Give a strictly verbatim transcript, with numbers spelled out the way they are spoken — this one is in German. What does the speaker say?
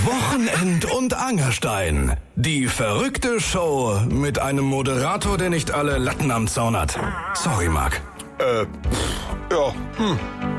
Wochenend und Angerstein. Die verrückte Show mit einem Moderator, der nicht alle Latten am Zaun hat. Sorry, Marc. Äh, pff, ja, hm.